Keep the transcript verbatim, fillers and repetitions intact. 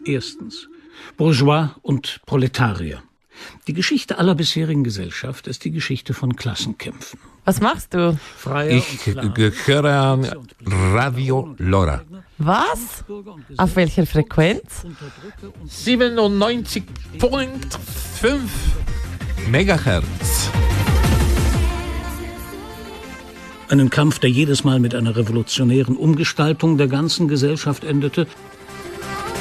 Erstens. Bourgeois und Proletarier. Die Geschichte aller bisherigen Gesellschaft ist die Geschichte von Klassenkämpfen. Was machst du? Ich gehöre an Radio Lora. Was? Auf welcher Frequenz? siebenundneunzig Komma fünf Megahertz. Einen Kampf, der jedes Mal mit einer revolutionären Umgestaltung der ganzen Gesellschaft endete,